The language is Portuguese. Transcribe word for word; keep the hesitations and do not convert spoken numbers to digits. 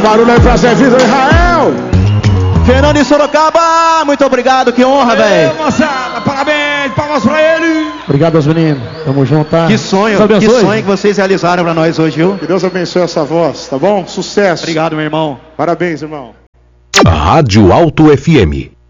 barulho aí pra Zé Vitor Israel. Fernando de Sorocaba, muito obrigado, que honra, velho. Moçada, parabéns, palmas pra ele. Obrigado aos meninos, tamo junto, tá? Que sonho, que sonho que vocês realizaram pra nós hoje, viu? Que Deus abençoe essa voz, tá bom? Sucesso. Obrigado, meu irmão. Parabéns, irmão. Rádio Alto F M.